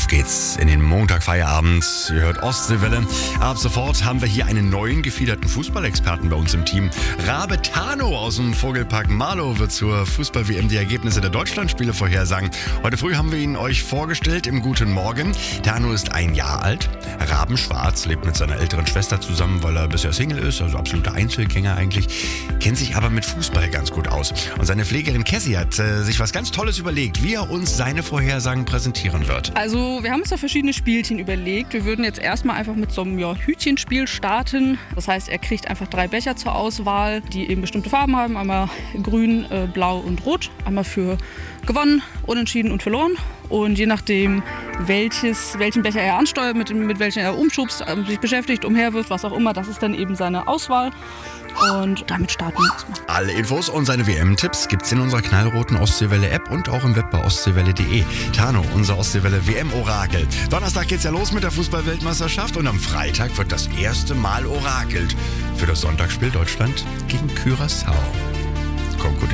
geht's in den Montagfeierabend. Ihr hört Ostseewelle. Ab sofort haben wir hier einen neuen gefiederten Fußballexperten bei uns im Team. Rabe Tano aus dem Vogelpark Marlow wird zur Fußball-WM die Ergebnisse der Deutschlandspiele vorhersagen. Heute früh haben wir ihn euch vorgestellt im Guten Morgen. Tano ist 1 Jahr alt, rabenschwarz, lebt mit seiner älteren Schwester zusammen, weil er bisher Single ist, also absoluter Einzelgänger eigentlich, kennt sich aber mit Fußball ganz gut aus. Und seine Pflegerin Cassie hat sich was ganz Tolles überlegt, wie er uns seine Vorhersagen präsentieren wird. Also wir haben uns da verschiedene Spielchen überlegt. Wir würden jetzt erstmal einfach mit so einem Hütchenspiel starten. Das heißt, er kriegt einfach 3 Becher zur Auswahl, die eben bestimmte Farben haben. Einmal grün, blau und rot. Einmal für gewonnen, unentschieden und verloren. Und je nachdem, welchen Becher er ansteuert, mit welchem er umschubst, sich beschäftigt, umherwirft, was auch immer, das ist dann eben seine Auswahl. Und damit starten wir erstmal. Alle Infos und seine WM-Tipps gibt's in unserer knallroten Ostseewelle-App und auch im Web bei ostseewelle.de. Tano, unser Ostseewelle-WM-Orakel. Donnerstag geht's ja los mit der Fußball-Weltmeisterschaft und am Freitag wird das erste Mal orakelt für das Sonntagsspiel Deutschland gegen Curaçao. Kommt gut